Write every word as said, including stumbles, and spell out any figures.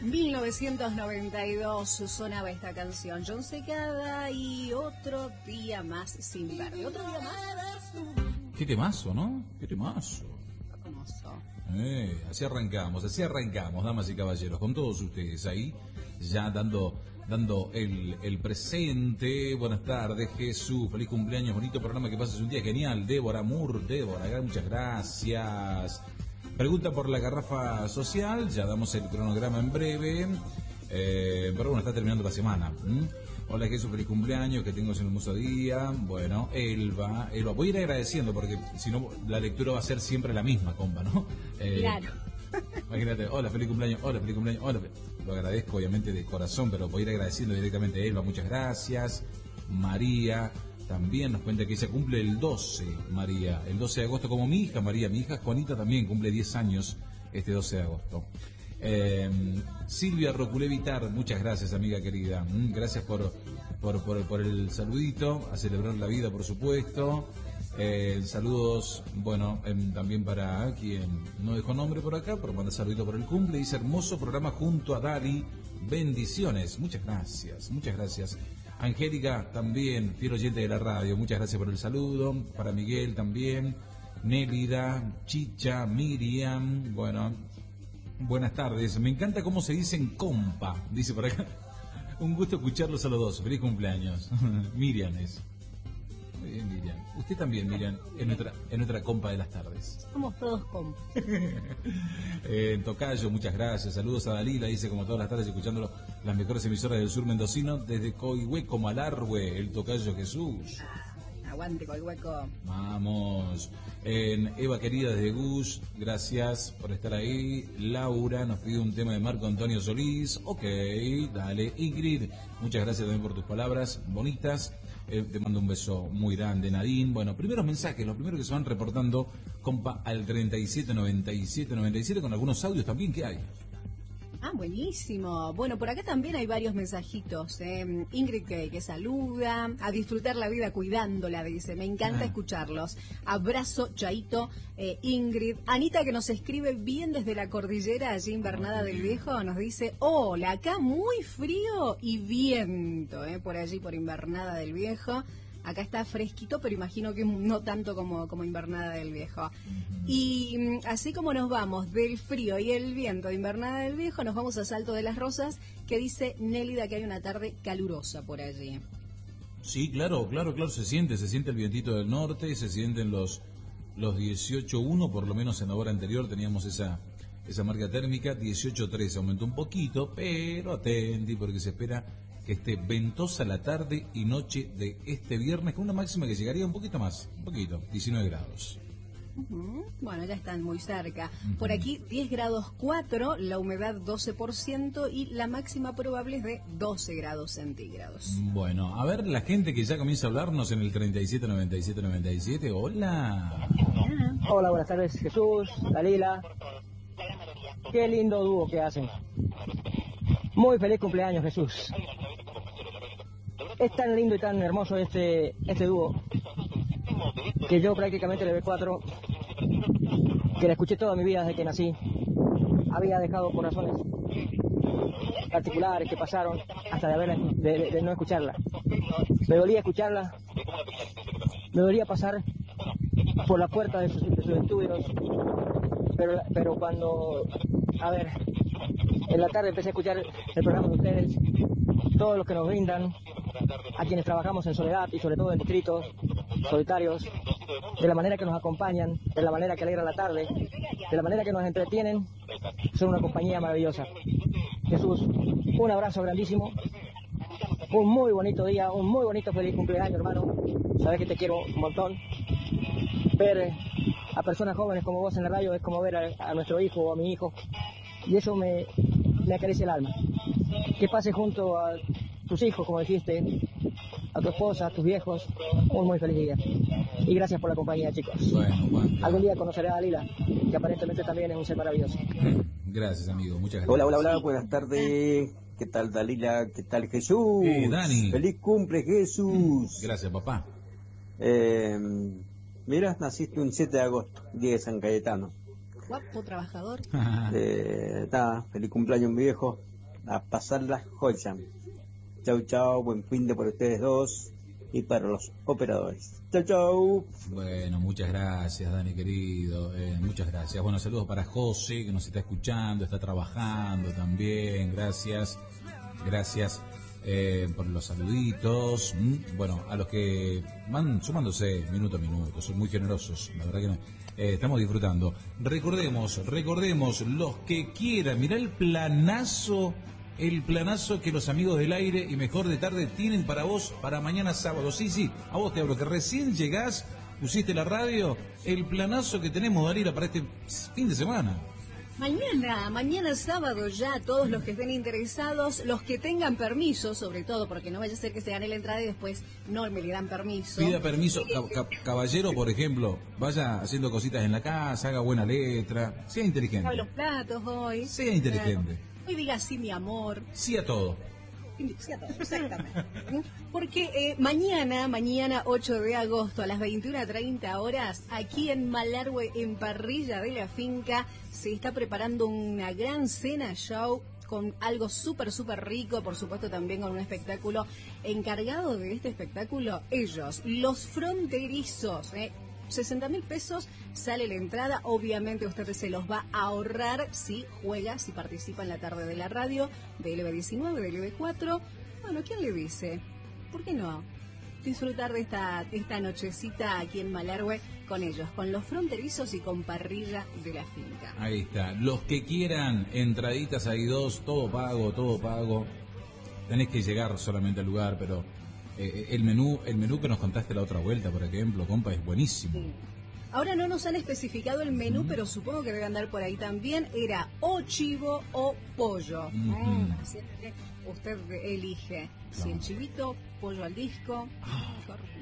mil novecientos noventa y dos sonaba esta canción, Jon Secada y Otro Día Más Sin Verde. ¿Otro día más? Qué temazo, ¿no? Qué temazo. Famoso. Eh, así arrancamos, así arrancamos, damas y caballeros, con todos ustedes ahí, ya dando dando el, el presente. Buenas tardes, Jesús, feliz cumpleaños, bonito programa, que pases un día genial. Débora Mur, Débora, muchas gracias. Pregunta por la garrafa social, ya damos el cronograma en breve, eh, pero bueno, está terminando la semana. ¿Mm? Hola Jesús, feliz cumpleaños, que tengas un hermoso día. Bueno, Elba, Elba, voy a ir agradeciendo porque si no la lectura va a ser siempre la misma, compa, ¿no? Eh, claro. Imagínate, hola, feliz cumpleaños, hola, feliz cumpleaños, hola. Lo agradezco obviamente de corazón, pero voy a ir agradeciendo directamente a Elba, muchas gracias. María también nos cuenta que ella cumple el doce, María, el doce de agosto, como mi hija, María, mi hija Juanita también cumple diez años este doce de agosto. Eh, Silvia Roculevitar, muchas gracias, amiga querida. Mm, gracias por, por, por, por el saludito, a celebrar la vida, por supuesto. Eh, saludos, bueno, eh, también para quien no dejó nombre por acá, pero manda saludito por el cumple. Dice, hermoso programa junto a Dari, bendiciones. Muchas gracias, muchas gracias. Angélica también, fiel oyente de la radio, muchas gracias por el saludo. Para Miguel también, Nélida, Chicha, Miriam, bueno, buenas tardes. Me encanta cómo se dicen compa, dice por acá. Un gusto escucharlos a los dos, feliz cumpleaños. Miriam es. Muy bien, Miriam. Usted también, Miriam, en nuestra, en nuestra compa de las tardes. Somos todos compas. eh, Tocayo, muchas gracias. Saludos a Dalila, dice, como todas las tardes, escuchándolo, las mejores emisoras del sur mendocino, desde Coihueco, Malargüe, el Tocayo Jesús. Aguante, Coihueco. Vamos. En Eva querida desde Gus, gracias por estar ahí. Laura nos pide un tema de Marco Antonio Solís. Ok, dale. Ingrid, muchas gracias también por tus palabras bonitas. Eh, te mando un beso muy grande, Nadine. Bueno, primeros mensajes, los primeros que se van reportando, compa, al treinta y siete noventa y siete noventa y siete, con algunos audios también que hay. Ah, buenísimo. Bueno, por acá también hay varios mensajitos. ¿eh? Ingrid que, que saluda, a disfrutar la vida cuidándola, dice. Me encanta ah. escucharlos. Abrazo, Chaito, eh, Ingrid. Anita que nos escribe bien desde la cordillera, allí Invernada del Viejo, nos dice, hola, acá muy frío y viento, ¿eh? por allí, por Invernada del Viejo. Acá está fresquito, pero imagino que no tanto como, como Invernada del Viejo. Uh-huh. Y así como nos vamos del frío y el viento de Invernada del Viejo, nos vamos a Salto de las Rosas, que dice Nélida que hay una tarde calurosa por allí. Sí, claro, claro, claro, se siente, se siente el vientito del norte, se sienten los, los dieciocho uno, por lo menos en la hora anterior teníamos esa, esa marca térmica, dieciocho tres, aumentó un poquito, pero atenti porque se espera que esté ventosa la tarde y noche de este viernes, con una máxima que llegaría un poquito más, un poquito, diecinueve grados. Uh-huh. Bueno, ya están muy cerca. Uh-huh. Por aquí diez grados cuatro, la humedad doce por ciento y la máxima probable es de doce grados centígrados. Bueno, a ver la gente que ya comienza a hablarnos en el treinta y siete noventa y siete noventa y siete. Hola. Uh-huh. Hola, buenas tardes, Jesús, Dalila. Qué lindo dúo que hacen. Muy feliz cumpleaños, Jesús. Es tan lindo y tan hermoso este este dúo que yo prácticamente le doy cuatro, que la escuché toda mi vida desde que nací. Había dejado por razones particulares que pasaron hasta de, haberla, de, de, de no escucharla. Me dolía escucharla, me dolía pasar por la puerta de sus, de sus estudios, pero, pero cuando, a ver, en la tarde empecé a escuchar el programa de ustedes, todos los que nos brindan, a quienes trabajamos en soledad y sobre todo en distritos solitarios, de la manera que nos acompañan, de la manera que alegran la tarde, de la manera que nos entretienen, son una compañía maravillosa. Jesús, un abrazo grandísimo, un muy bonito día, un muy bonito feliz cumpleaños, hermano. Sabes que te quiero un montón. Ver a personas jóvenes como vos en la radio es como ver a, a nuestro hijo o a mi hijo, y eso me, me acaricia el alma. Que pase junto a tus hijos, como dijiste, a tu esposa, a tus viejos, un muy feliz día. Y gracias por la compañía, chicos. Bueno, Juan, algún día conoceré a Dalila, que aparentemente también es un ser maravilloso. Gracias, amigo, muchas gracias. Hola, hola, hola, buenas tardes. ¿Qué tal, Dalila? ¿Qué tal, Jesús? Eh, Dani. Feliz cumple, Jesús. Gracias, papá. Eh, mira, naciste un siete de agosto, día de San Cayetano. Guapo, trabajador. Eh, nada, feliz cumpleaños, mi viejo. a pasar la joya. Chau, chau, buen fin de para ustedes dos y para los operadores. Chau, chau. Bueno, muchas gracias, Dani, querido. Eh, muchas gracias. Bueno, saludos para José, que nos está escuchando, está trabajando también. Gracias. Gracias eh, por los saluditos. Mm, Bueno, a los que van sumándose minuto a minuto, son muy generosos, la verdad que no. Eh, estamos disfrutando. Recordemos, recordemos, los que quieran, mirá el planazo, el planazo que los amigos del aire y Mejor de Tarde tienen para vos para mañana sábado. Sí, sí, a vos te hablo, que recién llegás, pusiste la radio, el planazo que tenemos, Dalila, para este fin de semana. Mañana, mañana sábado ya, todos los que estén interesados, los que tengan permiso, sobre todo, porque no vaya a ser que se gane la entrada y después no me le dan permiso. Pida permiso, ca- ca- caballero, por ejemplo, vaya haciendo cositas en la casa, haga buena letra, sea inteligente. Lave los platos hoy. Sea inteligente. Claro. Hoy diga sí, mi amor. Sí a todo. Sí, a todo, exactamente. Porque eh, mañana, mañana ocho de agosto a las veintiuna treinta horas, aquí en Malargüe, en Parrilla de la Finca, se está preparando una gran cena show con algo súper, súper rico, por supuesto también con un espectáculo encargado de este espectáculo, ellos, los fronterizos, ¿eh? sesenta mil pesos sale la entrada, obviamente usted se los va a ahorrar si juega, si participa en la tarde de la radio, de L B diecinueve, de L B cuatro. Bueno, ¿quién le dice? ¿Por qué no? Disfrutar de esta, esta nochecita aquí en Malargüe con ellos, con los fronterizos y con Parrilla de la Finca. Ahí está. Los que quieran, entraditas hay dos, todo pago, todo pago. Tenés que llegar solamente al lugar, pero eh, el menú el menú que nos contaste la otra vuelta, por ejemplo, compa, es buenísimo. Sí. Ahora no nos han especificado el menú, pero supongo que debe andar por ahí también. Era o chivo o pollo. Ujú. Mm, así que usted elige si el chivito, pollo al disco.